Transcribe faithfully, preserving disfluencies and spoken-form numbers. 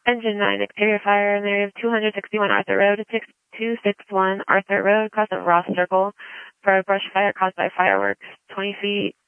Engine nine, exterior fire in the area of two sixty-one Arthur Road, six two six one Arthur Road, across the Ross Circle, for a brush fire caused by fireworks, twenty feet